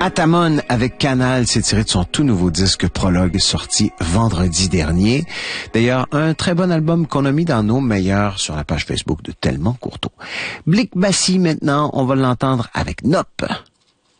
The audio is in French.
Atamon avec Canal, c'est tiré de son tout nouveau disque Prologue sorti vendredi dernier. D'ailleurs, un très bon album qu'on a mis dans nos meilleurs sur la page Facebook de Tellement Courteau. Blick Bassi maintenant, on va l'entendre avec Nop.